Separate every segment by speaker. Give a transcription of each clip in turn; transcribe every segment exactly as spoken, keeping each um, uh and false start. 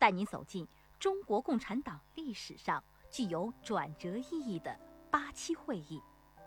Speaker 1: 带您走进中国共产党历史上具有转折意义的八七会议。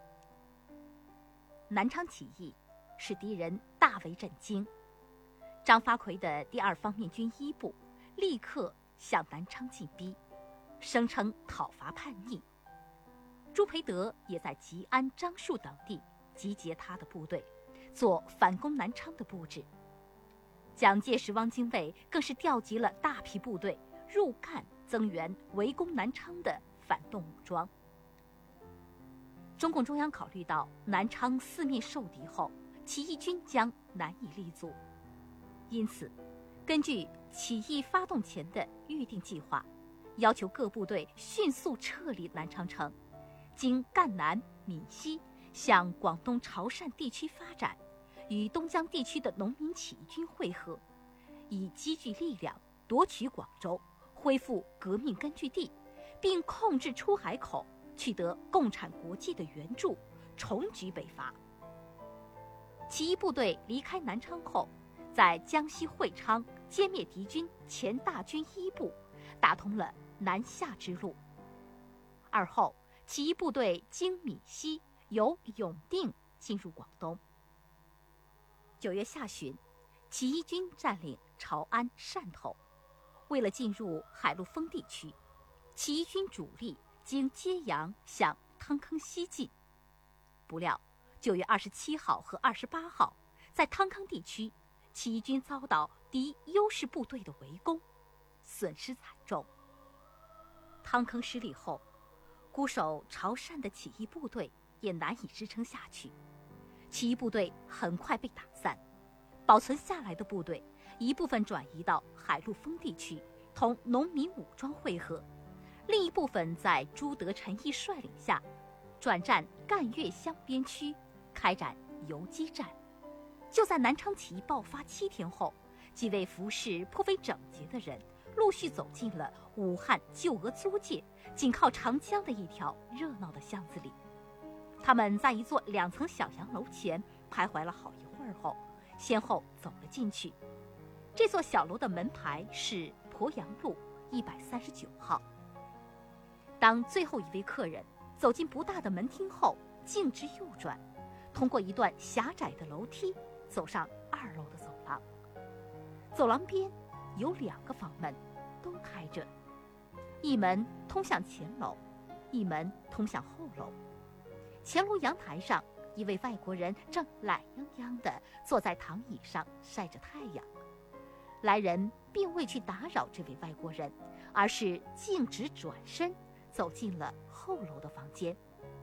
Speaker 1: 南昌起义使敌人大为震惊，张发奎的第二方面军一部立刻向南昌进逼，声称讨伐叛逆。朱培德也在吉安、樟树等地集结他的部队，做反攻南昌的布置。蒋介石、汪精卫更是调集了大批部队入赣增援围攻南昌的反动武装。中共中央考虑到南昌四面受敌后，起义军将难以立足，因此根据起义发动前的预定计划，要求各部队迅速撤离南昌城，经赣南、闽西向广东潮汕地区发展，与东江地区的农民起义军会合，以积聚力量夺取广州，恢复革命根据地，并控制出海口，取得共产国际的援助，重举北伐。起义部队离开南昌后，在江西会昌歼灭敌军前大军一部，打通了南下之路。而后起义部队经闽西由永定进入广东。九月下旬，起义军占领潮安、汕头。为了进入海陆丰地区，起义军主力经揭阳向汤坑西进。不料九月二十七号和二十八号，在汤坑地区，起义军遭到敌优势部队的围攻，损失惨重。汤坑失利后，固守潮汕的起义部队也难以支撑下去，起义部队很快被打散，保存下来的部队一部分转移到海陆丰地区，同农民武装会合，另一部分在朱德、陈毅率领下转战赣粤湘边区，开展游击战。就在南昌起义爆发七天后，几位服饰颇为整洁的人陆续走进了武汉旧俄租界紧靠长江的一条热闹的巷子里。他们在一座两层小洋楼前徘徊了好一会儿后，先后走了进去。这座小楼的门牌是鄱阳路一百三十九号。当最后一位客人走进不大的门厅后，径直右转，通过一段狭窄的楼梯走上二楼的走廊。走廊边有两个房门，都开着，一门通向前楼，一门通向后楼。前楼阳台上，一位外国人正懒洋洋地坐在躺椅上晒着太阳。来人并未去打扰这位外国人，而是径直转身走进了后楼的房间。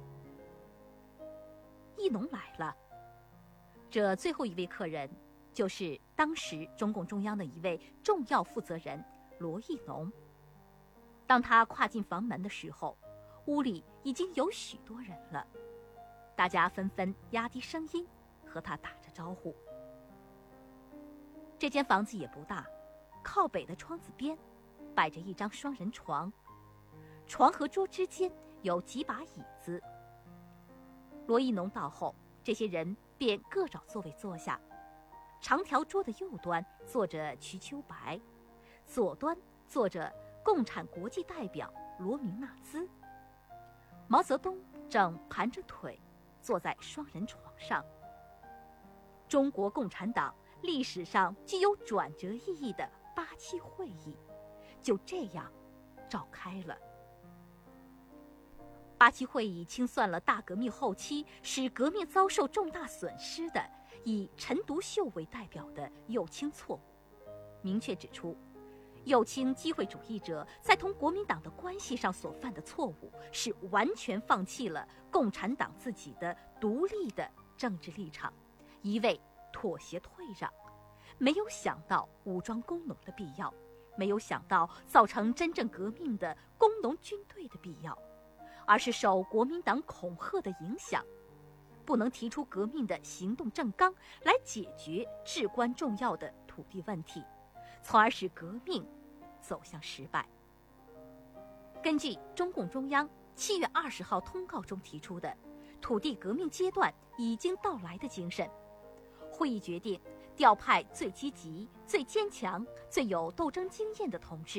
Speaker 1: 义农来了，这最后一位客人就是当时中共中央的一位重要负责人罗义农。当他跨进房门的时候，屋里已经有许多人了，大家纷纷压低声音和他打着招呼。这间房子也不大，靠北的窗子边摆着一张双人床，床和桌之间有几把椅子。罗义农到后，这些人便各找座位坐下。长条桌的右端坐着瞿秋白，左端坐着共产国际代表罗明纳兹。毛泽东正盘着腿坐在双人床上。中国共产党历史上具有转折意义的八七会议就这样召开了。八七会议清算了大革命后期使革命遭受重大损失的以陈独秀为代表的右倾错误，明确指出右倾机会主义者在同国民党的关系上所犯的错误是完全放弃了共产党自己的独立的政治立场，一味妥协退让，没有想到武装工农的必要，没有想到造成真正革命的工农军队的必要，而是受国民党恐吓的影响，不能提出革命的行动正纲来解决至关重要的土地问题，从而使革命走向失败。根据中共中央七月二十号通告中提出的土地革命阶段已经到来的精神，会议决定调派最积极、最坚强、最有斗争经验的同志